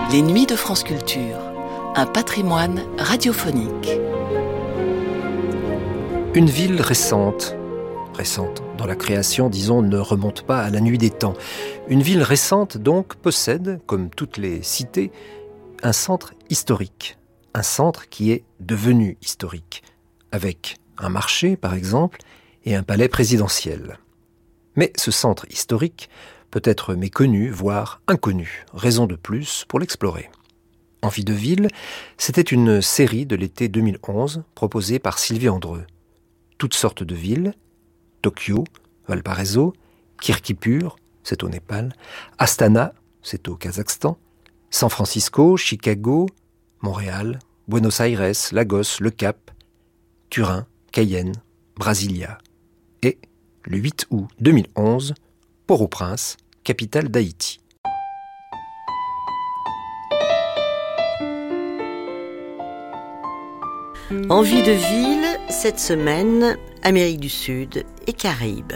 Les Nuits de France Culture, un patrimoine radiophonique. Une ville récente dans la création, disons, ne remonte pas à la nuit des temps. Une ville récente, donc, possède, comme toutes les cités, un centre historique. Un centre qui est devenu historique, avec un marché, par exemple, et un palais présidentiel. Mais ce centre historique peut être méconnu, voire inconnu, raison de plus pour l'explorer. Envie de ville, c'était une série de l'été 2011 proposée par Sylvie Andreu. Toutes sortes de villes, Tokyo, Valparaiso, Kirkipur, c'est au Népal, Astana, c'est au Kazakhstan, San Francisco, Chicago, Montréal, Buenos Aires, Lagos, Le Cap, Turin, Cayenne, Brasilia. Et, le 8 août 2011, Port-au-Prince, capitale d'Haïti. Envie de ville, cette semaine, Amérique du Sud et Caraïbes.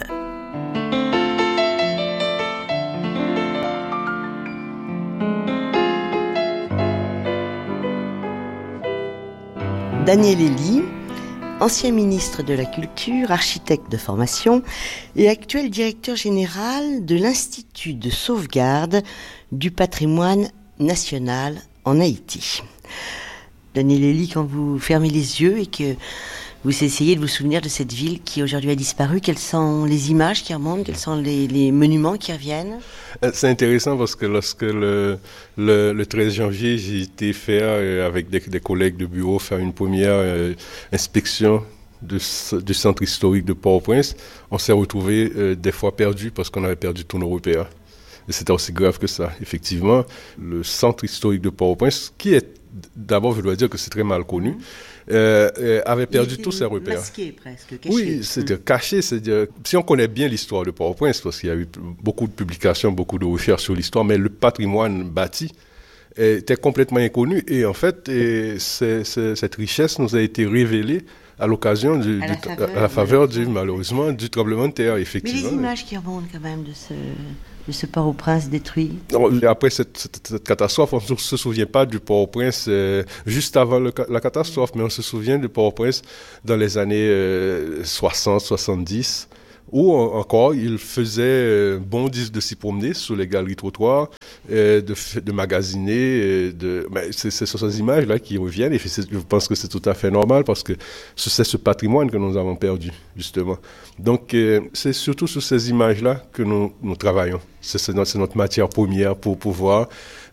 Daniel Elie, ancien ministre de la Culture, architecte de formation et actuel directeur général de l'Institut de sauvegarde du patrimoine national en Haïti. Daniel Elie, quand vous fermez les yeux et que vous essayez de vous souvenir de cette ville qui aujourd'hui a disparu, quelles sont les images qui remontent, quels sont les monuments qui reviennent ? C'est intéressant parce que lorsque le 13 janvier, j'ai été faire avec des collègues de bureau faire une première inspection du centre historique de Port-au-Prince, on s'est retrouvé des fois perdu parce qu'on avait perdu tous nos repères. Et c'était aussi grave que ça. Effectivement, le centre historique de Port-au-Prince, qui est, d'abord je dois dire que c'est très mal connu, avait perdu tous ses repères. Masqué presque, caché. Oui, c'est-à-dire caché, c'est-à-dire, si on connaît bien l'histoire de Port-au-Prince, parce qu'il y a eu beaucoup de publications, beaucoup de recherches sur l'histoire, mais le patrimoine bâti était complètement inconnu. Et en fait, cette richesse nous a été révélée à l'occasion, à la faveur malheureusement, du tremblement de terre, effectivement. Mais les images qui remontent quand même de ce Port-au-Prince détruit. Après cette catastrophe, on ne se souvient pas du Port-au-Prince juste avant la catastrophe, mais on se souvient du Port-au-Prince dans les années 60, 70, où encore il faisait bon de s'y promener sur les galeries trottoirs, de magasiner. C'est ces images-là qui reviennent, et je pense que c'est tout à fait normal parce que c'est ce patrimoine que nous avons perdu, justement. Donc, c'est surtout sur ces images-là que nous travaillons. C'est notre matière première pour pouvoir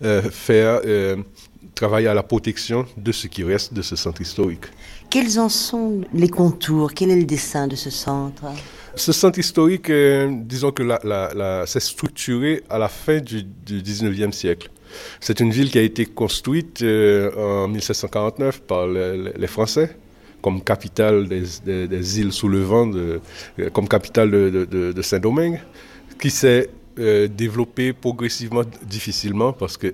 travailler à la protection de ce qui reste de ce centre historique. Quels en sont les contours ? Quel est le dessin de ce centre ? Ce centre historique, disons que c'est structuré à la fin du 19e siècle. C'est une ville qui a été construite en 1749 par les Français comme capitale des îles sous le vent, comme capitale de Saint-Domingue, qui s'est développée progressivement, difficilement, parce que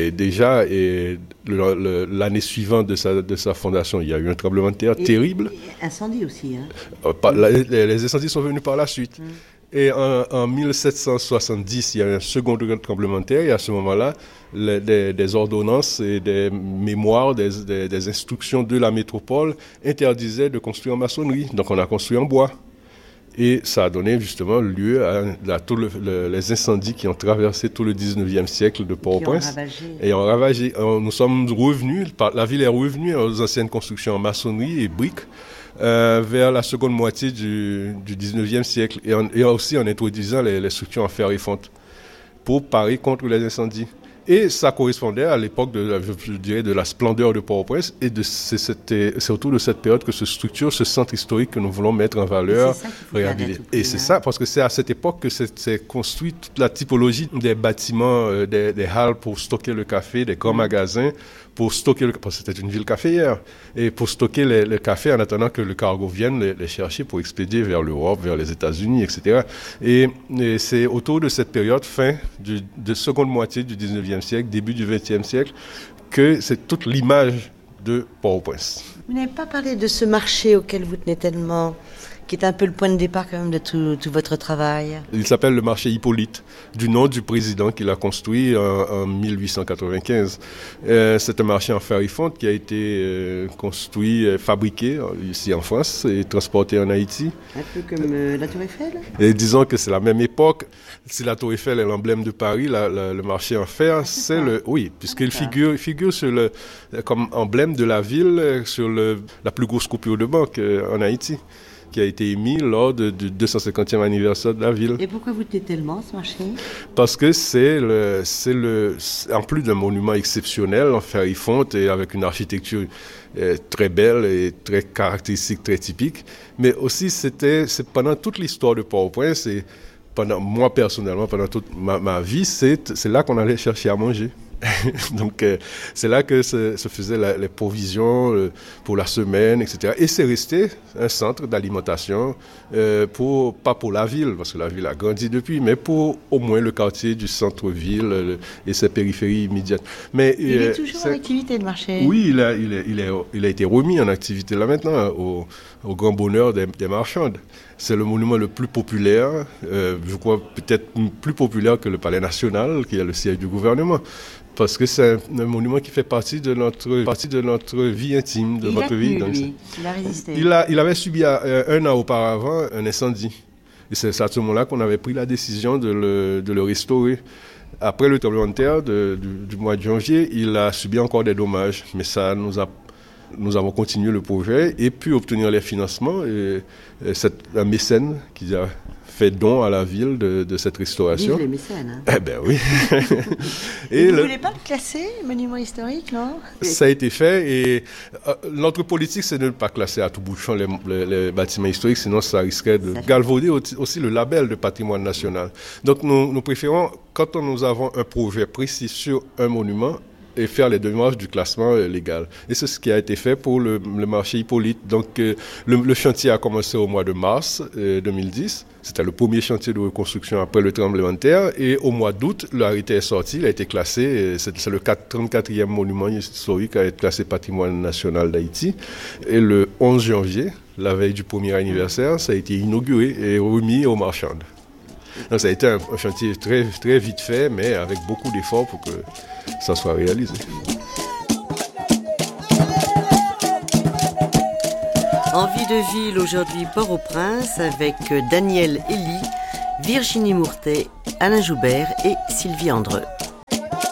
l'année suivante de sa fondation, il y a eu un tremblement de terre terrible. Et incendie aussi. Les incendies sont venus par la suite. Et en 1770, il y a eu un second tremblement de terre. Et à ce moment-là, des ordonnances et des mémoires, des instructions de la métropole interdisaient de construire en maçonnerie. Donc on a construit en bois. Et ça a donné justement lieu à tous les incendies qui ont traversé tout le 19e siècle de Port-au-Prince. Et ont ravagé. Nous sommes revenus, la ville est revenue aux anciennes constructions en maçonnerie et briques vers la seconde moitié du 19e siècle. Et aussi en introduisant les structures en fer et fonte pour parer contre les incendies. Et ça correspondait à l'époque de la splendeur de Port-au-Prince, et c'est autour de cette période que se structure ce centre historique que nous voulons mettre en valeur. Et c'est ça, parce que c'est à cette époque que s'est construit toute la typologie des bâtiments, des halles pour stocker le café, des grands magasins, pour stocker parce que c'était une ville caféière, et pour stocker le café en attendant que le cargo vienne les chercher pour expédier vers l'Europe, vers les États-Unis, etc. Et c'est autour de cette période, de seconde moitié du 19e siècle, début du 20e siècle, que c'est toute l'image de Port-au-Prince. Vous n'avez pas parlé de ce marché auquel vous tenez tellement, qui est un peu le point de départ quand même de tout votre travail. Il s'appelle le marché Hippolyte, du nom du président qui l'a construit en 1895. C'est un marché en fer et fonte qui a été construit, fabriqué ici en France et transporté en Haïti. Un peu comme la Tour Eiffel. Et disons que c'est la même époque. Si la Tour Eiffel est l'emblème de Paris, le marché en fer, c'est le... Oui, puisqu'il figure sur comme emblème de la ville sur la plus grosse coupure de banque en Haïti, qui a été émis lors du 250e anniversaire de la ville. Et pourquoi vous tenez tellement ce marché? Parce que c'est en plus d'un monument exceptionnel en fer et fonte et avec une architecture très belle et très caractéristique, très typique, mais aussi c'est pendant toute l'histoire de Port-au-Prince et moi personnellement, pendant toute ma vie, c'est là qu'on allait chercher à manger. Donc c'est là que se faisaient les provisions pour la semaine, etc. Et c'est resté un centre d'alimentation, pas pour la ville, parce que la ville a grandi depuis, mais pour au moins le quartier du centre-ville et ses périphéries immédiates. Mais, il est toujours en activité, le marché? Oui, il a été remis en activité là maintenant, au grand bonheur des marchandes. C'est le monument le plus populaire, je crois peut-être plus populaire que le Palais National, qui est le siège du gouvernement. Parce que c'est un monument qui fait partie de notre vie intime, de votre vie. Donc, il a résisté. Il avait subi un an auparavant un incendie. Et c'est à ce moment-là qu'on avait pris la décision de le restaurer. Après le tremblement de terre du mois de janvier, il a subi encore des dommages. Mais ça nous avons continué le projet et pu obtenir les financements. Et c'est un mécène qui a fait don à la ville de cette restauration. Vive les mécènes. Eh bien oui. Et vous ne voulez pas le classer, monument historique, non? Ça a été fait et notre politique, c'est de ne pas classer à tout bout de champ les bâtiments historiques, sinon ça risquerait de galvauder aussi le label de patrimoine national. Donc nous préférons, quand nous avons un projet précis sur un monument, et faire les démarches du classement légal. Et c'est ce qui a été fait pour le marché Hippolyte. Donc le chantier a commencé au mois de mars 2010. C'était le premier chantier de reconstruction après le tremblement de terre. Et au mois d'août, l'arrêté est sorti, il a été classé. C'est le 34e monument historique à être classé patrimoine national d'Haïti. Et le 11 janvier, la veille du premier anniversaire, ça a été inauguré et remis aux marchandes. Donc, ça a été un chantier très, très vite fait, mais avec beaucoup d'efforts pour que ça soit réalisé. Envie de ville aujourd'hui Port-au-Prince avec Daniel Elie, Virginie Mourtet, Alain Joubert et Sylvie Andreu.